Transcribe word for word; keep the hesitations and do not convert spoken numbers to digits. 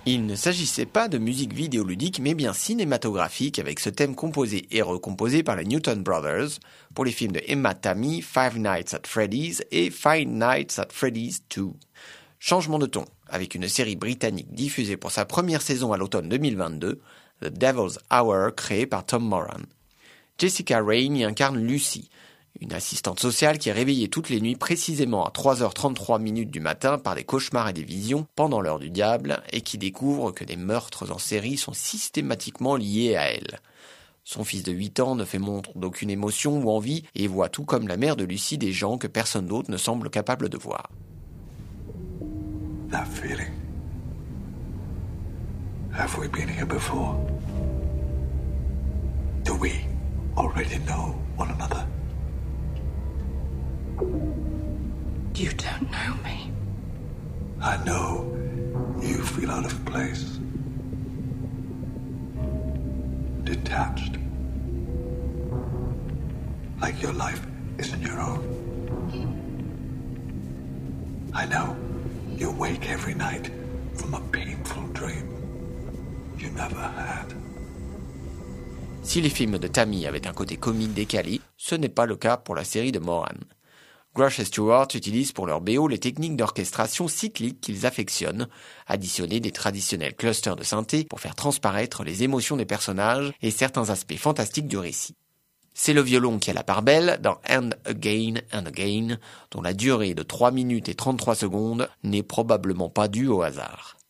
Il ne s'agissait pas de musique vidéoludique mais bien cinématographique avec ce thème composé et recomposé par les Newton Brothers pour les films de Emma Tammi, Five Nights at Freddy's et Five Nights at Freddy's deux. Changement de ton, avec une série britannique diffusée pour sa première saison à l'automne deux mille vingt-deux, The Devil's Hour créée par Tom Moran. Jessica Raine y incarne Lucy, une assistante sociale qui est réveillée toutes les nuits précisément à trois heures trente-trois minutes du matin par des cauchemars et des visions pendant l'heure du diable et qui découvre que des meurtres en série sont systématiquement liés à elle. Son fils de huit ans ne fait montre d'aucune émotion ou envie et voit tout comme la mère de Lucie des gens que personne d'autre ne semble capable de voir. That feeling. Have we been here before? Do we already know one another? You don't know me. I know you feel out of place. Detached. Like your life isn't your own. I know you wake every night from a painful dream you never had. Si les films de Tammi avaient un côté comique décalé, ce n'est pas le cas pour la série de Moran. Grush et Stewart utilisent pour leur B O les techniques d'orchestration cyclique qu'ils affectionnent, additionner des traditionnels clusters de synthé pour faire transparaître les émotions des personnages et certains aspects fantastiques du récit. C'est le violon qui a la part belle dans And Again and Again, dont la durée de trois minutes et trente-trois secondes n'est probablement pas due au hasard.